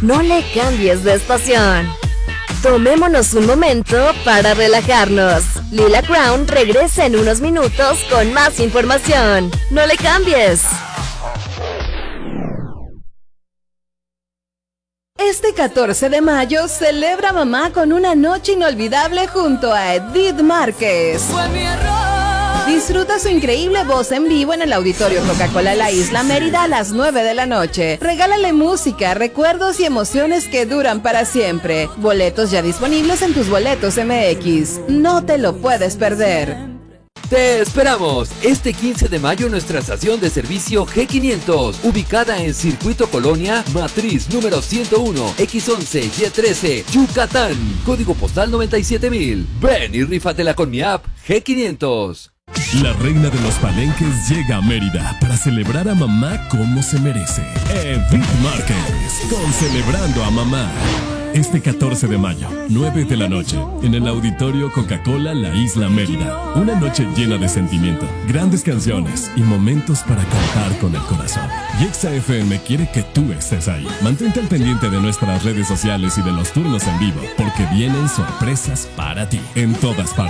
No le cambies de estación. Tomémonos un momento para relajarnos. Lila Crown regresa en unos minutos con más información. No le cambies. Este 14 de mayo celebra mamá con una noche inolvidable junto a Edith Márquez. Fue mi error. Disfruta su increíble voz en vivo en el Auditorio Coca-Cola La Isla Mérida a las 9 de la noche. Regálale música, recuerdos y emociones que duran para siempre. Boletos ya disponibles en tus boletos MX. No te lo puedes perder. Te esperamos este 15 de mayo en nuestra estación de servicio G500, ubicada en Circuito Colonia, Matriz número 101, X11, Y13, Yucatán, código postal 97000. Ven y rífatela con mi app G500. La reina de los palenques llega a Mérida para celebrar a mamá como se merece. Edith Márquez, con Celebrando a Mamá. Este 14 de mayo, 9 de la noche, en el Auditorio Coca-Cola La Isla Mérida. Una noche llena de sentimiento, grandes canciones y momentos para cantar con el corazón. Yexa FM quiere que tú estés ahí. Mantente al pendiente de nuestras redes sociales y de los turnos en vivo, porque vienen sorpresas para ti en todas partes.